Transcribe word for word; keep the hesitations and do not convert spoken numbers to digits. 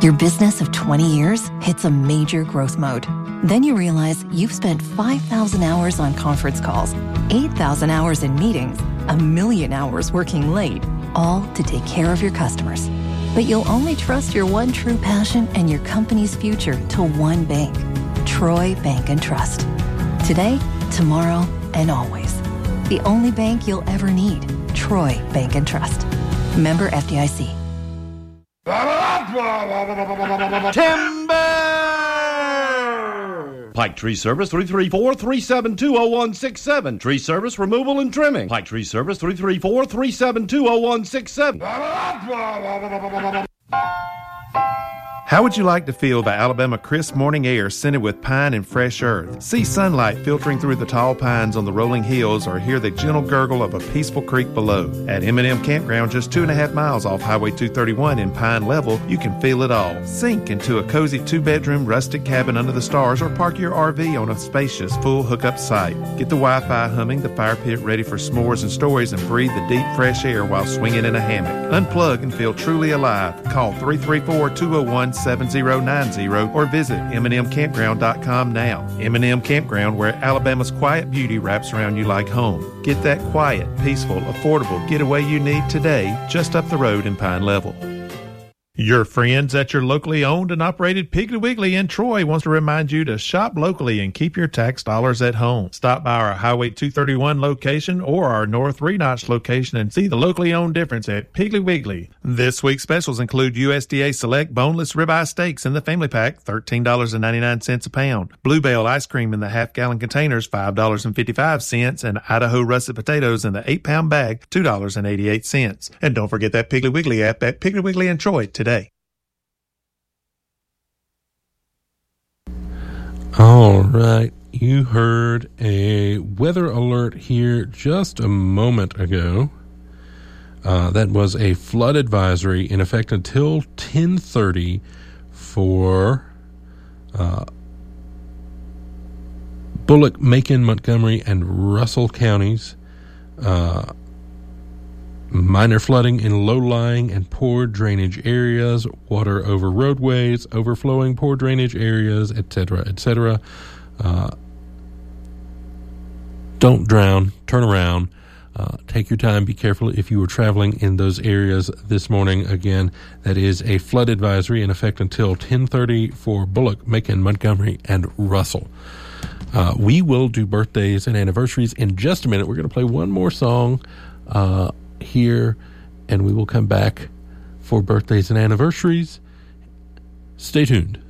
Your business of twenty years hits a major growth mode. Then you realize you've spent five thousand hours on conference calls, eight thousand hours in meetings, a million hours working late, all to take care of your customers. But you'll only trust your one true passion and your company's future to one bank, Troy Bank and Trust. Today, tomorrow, and always. The only bank you'll ever need, Troy Bank and Trust. Member F D I C. Timber! Pike Tree Service, three three four, three seven two, zero one six seven. Tree Service, removal and trimming. Pike Tree Service, three three four, three seven two, zero one six seven. How would you like to feel the Alabama crisp morning air scented with pine and fresh earth? See sunlight filtering through the tall pines on the rolling hills, or hear the gentle gurgle of a peaceful creek below. At M and M Campground, just two and a half miles off Highway two thirty-one in Pine Level, you can feel it all. Sink into a cozy two-bedroom rustic cabin under the stars, or park your R V on a spacious, full hookup site. Get the Wi-Fi humming, the fire pit ready for s'mores and stories, and breathe the deep, fresh air while swinging in a hammock. Unplug and feel truly alive. Call three three four, two zero one, seven zero nine zero or visit m and m campground dot com now. M and M Campground, where Alabama's quiet beauty wraps around you like home. Get that quiet, peaceful, affordable getaway you need today, just up the road in Pine Level. Your friends at your locally owned and operated Piggly Wiggly in Troy wants to remind you to shop locally and keep your tax dollars at home. Stop by our Highway two thirty-one location or our North Three Notch location and see the locally owned difference at Piggly Wiggly. This week's specials include U S D A Select Boneless Ribeye Steaks in the Family Pack, thirteen dollars and ninety-nine cents a pound. Bluebell Ice Cream in the half-gallon containers, five dollars and fifty-five cents. And Idaho Russet Potatoes in the eight-pound bag, two dollars and eighty-eight cents. And don't forget that Piggly Wiggly app at Piggly Wiggly in Troy today. All right, you heard a weather alert here just a moment ago. Uh, that was a flood advisory in effect until ten thirty for uh, Bullock, Macon, Montgomery, and Russell counties. Uh, minor flooding in low-lying and poor drainage areas, water over roadways, overflowing poor drainage areas, et cetera, et cetera. Uh, don't drown. Turn around. Uh, take your time. Be careful if you were traveling in those areas this morning. Again, that is a flood advisory in effect until ten thirty for Bullock, Macon, Montgomery, and Russell. Uh, we will do birthdays and anniversaries in just a minute. We're going to play one more song uh, here, and we will come back for birthdays and anniversaries. Stay tuned.